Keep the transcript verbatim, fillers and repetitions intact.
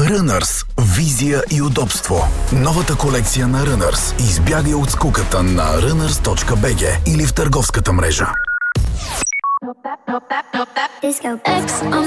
Runners. Визия и удобство. Новата колекция на Runners. Избягай от скуката на runners точка би джи или в търговската мрежа. X on